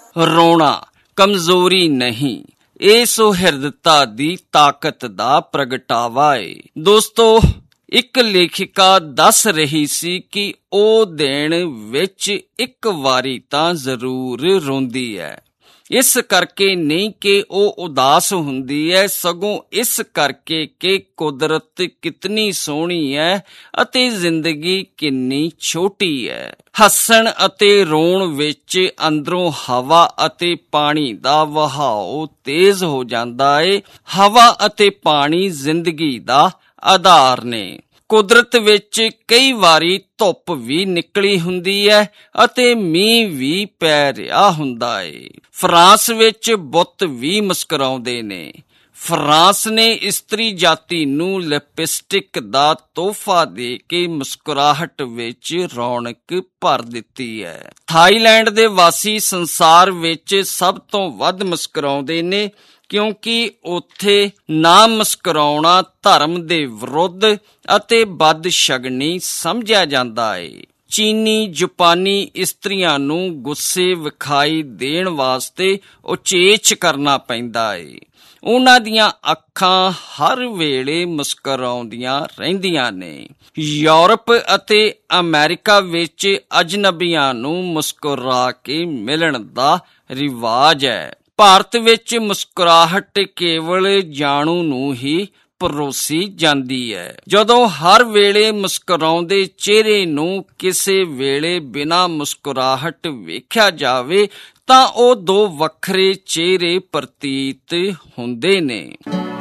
ਰੋਣਾ ਕਮਜ਼ੋਰੀ ਨਹੀਂ, ਇਹ ਸੁਹਿਰਦਤਾ ਦੀ ਤਾਕਤ ਦਾ ਪ੍ਰਗਟਾਵਾ ਏ। ਦੋਸਤੋ, ਇੱਕ ਲੇਖਿਕਾ ਦੱਸ ਰਹੀ ਸੀ ਕਿ ਉਹ ਦਿਨ ਵਿੱਚ ਇੱਕ ਵਾਰੀ ਤਾਂ ਜ਼ਰੂਰ ਰੋਂਦੀ ਹੈ। ਇਸ ਕਰਕੇ ਨਹੀਂ ਕਿ ਉਹ ਉਦਾਸ ਹੁੰਦੀ ਹੈ, ਸਗੋਂ ਇਸ ਕਰਕੇ ਕਿ ਕੁਦਰਤ ਕਿਤਨੀ ਸੋਹਣੀ ਹੈ ਅਤੇ ਜ਼ਿੰਦਗੀ ਕਿੰਨੀ ਛੋਟੀ ਹੈ। ਹੱਸਣ ਅਤੇ ਰੋਣ ਵਿੱਚ ਅੰਦਰੋਂ ਹਵਾ ਅਤੇ ਪਾਣੀ ਦਾ ਵਹਾਅ ਤੇਜ਼ ਹੋ ਜਾਂਦਾ ਏ। ਹਵਾ ਅਤੇ ਪਾਣੀ ਜ਼ਿੰਦਗੀ ਦਾ ਆਧਾਰ ਨੇ। ਕੁਦਰਤ ਵਿੱਚ ਕਈ ਵਾਰੀ ਧੁੱਪ ਵੀ ਨਿਕਲੀ ਹੁੰਦੀ ਹੈ ਅਤੇ ਮੀਂਹ ਵੀ ਪੈ ਰਿਹਾ ਹੁੰਦਾ ਏ। ਫਰਾਂਸ ਵਿੱਚ ਬੁੱਤ ਵੀ ਮੁਸਕਰਾਉਂਦੇ ਨੇ। ਫਰਾਂਸ ਨੇ ਇਸਤਰੀ ਜਾਤੀ ਨੂੰ ਲਿਪਸਟਿਕ ਦਾ ਤੋਹਫਾ ਦੇ ਕੇ ਮੁਸਕਰਾਹਟ ਵਿੱਚ ਰੌਣਕ ਭਰ ਦਿੱਤੀ ਹੈ। ਥਾਈਲੈਂਡ ਦੇ ਵਾਸੀ ਸੰਸਾਰ ਵਿੱਚ ਸਭ ਤੋਂ ਵੱਧ ਮੁਸਕਰਾਉਂਦੇ ਨੇ, ਕਿਉਂਕਿ ਉੱਥੇ ਨਾ ਮੁਸਕਰਾਉਣਾ ਧਰਮ ਦੇ ਵਿਰੁੱਧ ਅਤੇ ਬਦਸ਼ਗਨੀ ਸਮਝਿਆ ਜਾਂਦਾ ਏ। ਚੀਨੀ ਜਾਪਾਨੀ ਇਸਤਰੀਆਂ ਨੂੰ ਗੁੱਸੇ ਵਿਖਾਈ ਦੇਣ ਵਾਸਤੇ ਉਚੇਚ ਕਰਨਾ ਪੈਂਦਾ ਏ। ਉਹਨਾਂ ਦੀਆਂ ਅੱਖਾਂ ਹਰ ਵੇਲੇ ਮੁਸਕਰਾਉਂਦੀਆਂ ਰਹਿੰਦੀਆਂ ਨੇ। ਯੂਰਪ ਅਤੇ ਅਮਰੀਕਾ ਵਿੱਚ ਅਜਨਬੀਆਂ ਨੂੰ ਮੁਸਕਰਾ ਕੇ ਮਿਲਣ ਦਾ ਰਿਵਾਜ ਹੈ। ਭਾਰਤ ਵਿੱਚ ਮੁਸਕਰਾਹਟ ਕੇਵਲ ਜਾਣੂ ਨੂੰ ਹੀ ਪਰੋਸੀ ਜਾਂਦੀ ਹੈ। ਜਦੋਂ ਹਰ ਵੇਲੇ ਮੁਸਕਰਾਉਂਦੇ ਚਿਹਰੇ ਨੂੰ ਕਿਸੇ ਵੇਲੇ ਬਿਨਾਂ ਮੁਸਕਰਾਹਟ ਵੇਖਿਆ ਜਾਵੇ ਤਾਂ ਉਹ ਦੋ ਵੱਖਰੇ ਚਿਹਰੇ ਪ੍ਰਤੀਤ ਹੁੰਦੇ ਨੇ।